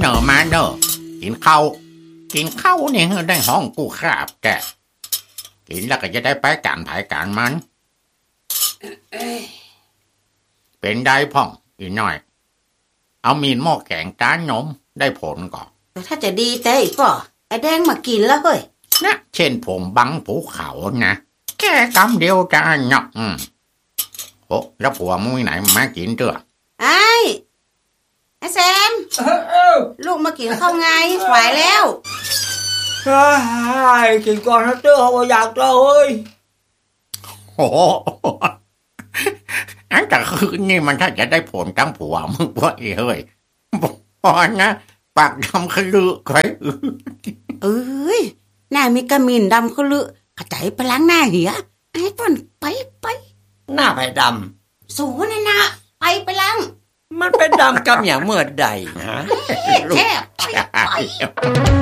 เนอมาเนอกินข้าวนี่ได้ห้องกูครับแกกินแล้วก็จะได้ไปการถ่ายการมันเป็นได้พ่องอีน้อยเอามีนหม้อแกงจานนมได้ผลก่อนแต่ถ้าจะดีแต่ก็ไอ้แดงมากินแล้วเฮ้ยนะเช่นผมบังภูเขานะแค่กำเดียวจะเนาะโอ้แล้วผัวมึงไหนมากินเถอะไอ้แซมลูกมากินข้าวไงไหวแล้วกินก่อนนะเจ้าเขาอยากเจ้าเฮ้ยโอ้อันแต่คืนนี่มันถ้าจะได้ผลตั้งผัวมึงพวกเฮ้ยพอนะปากดำขลือใครเอ้ยหน้ามีกระมินดำขลือกระจายพลังหน้าเหียไอ้ต้นไปหน้าไปดำสูนี่นะไปลังมันเป็นดำกับอย่างเมื่อใดฮะแค่ไป